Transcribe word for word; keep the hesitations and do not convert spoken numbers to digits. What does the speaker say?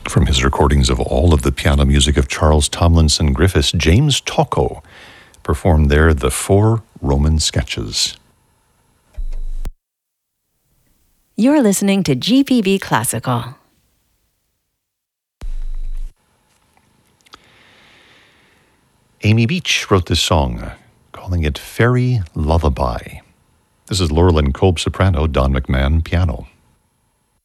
From his recordings of all of the piano music of Charles Tomlinson Griffiths, James Tocco performed there the Four Roman Sketches. You're listening to G P B Classical. Amy Beach wrote this song, calling it Fairy Lullaby. This is Laurelyn Kolb soprano, Don McMahon piano.